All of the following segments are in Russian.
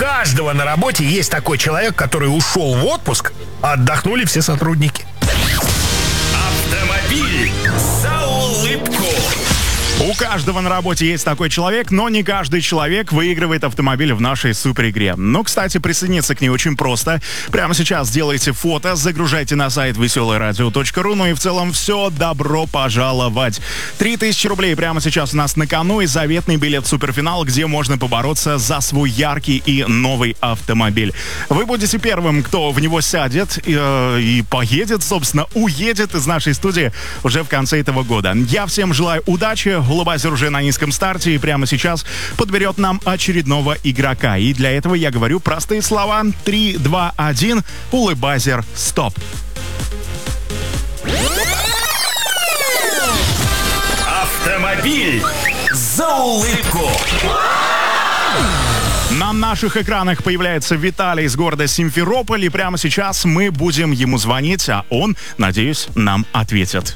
каждого на работе есть такой человек, который ушел в отпуск, а отдохнули все сотрудники. Автомобиль за улыбку. У каждого на работе есть такой человек, но не каждый человек выигрывает автомобиль в нашей суперигре. Ну, кстати, присоединиться к ней очень просто. Прямо сейчас делайте фото, загружайте на сайт веселорадио.ру, ну и в целом все, добро пожаловать. 3000 рублей прямо сейчас у нас на кону и заветный билет в суперфинал, где можно побороться за свой яркий и новый автомобиль. Вы будете первым, кто в него сядет и поедет, собственно, уедет из нашей студии уже в конце этого года. Я всем желаю удачи. Улыбайзер уже на низком старте и прямо сейчас подберет нам очередного игрока. И для этого я говорю простые слова. 3, 2, 1. Улыбайзер, стоп. Автомобиль за улыбку. На наших экранах появляется Виталий из города Симферополь. И прямо сейчас мы будем ему звонить, а он, надеюсь, нам ответит.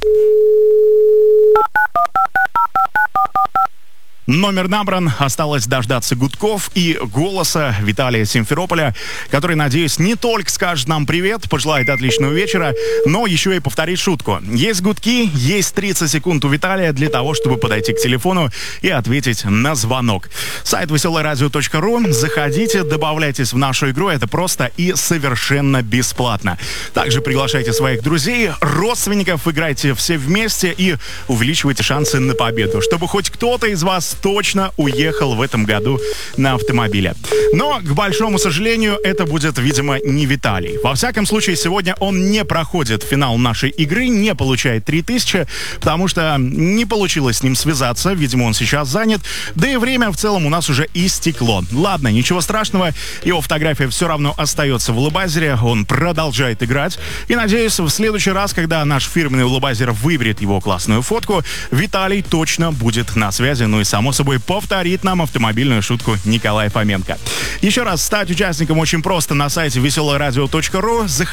Номер набран, осталось дождаться гудков и голоса Виталия Симферополя, который, надеюсь, не только скажет нам привет, пожелает отличного вечера, но еще и повторит шутку. Есть гудки, есть 30 секунд у Виталия для того, чтобы подойти к телефону и ответить на звонок. Сайт веселорадио.ру, заходите, добавляйтесь в нашу игру, это просто и совершенно бесплатно. Также приглашайте своих друзей, родственников, играйте все вместе и увеличивайте шансы на победу, чтобы хоть кто-то из вас точно уехал в этом году на автомобиле. Но, к большому сожалению, это будет, видимо, не Виталий. Во всяком случае, сегодня он не проходит финал нашей игры, не получает 3000, потому что не получилось с ним связаться. Видимо, он сейчас занят. Да и время в целом у нас уже истекло. Ладно, ничего страшного. Его фотография все равно остается в улыбайзере. Он продолжает играть. И, надеюсь, в следующий раз, когда наш фирменный улыбайзер выберет его классную фотку, Виталий точно будет на связи. Ну и само собой повторит нам автомобильную шутку Николай Фоменко. Еще раз, стать участником очень просто на сайте веселорадио.ру.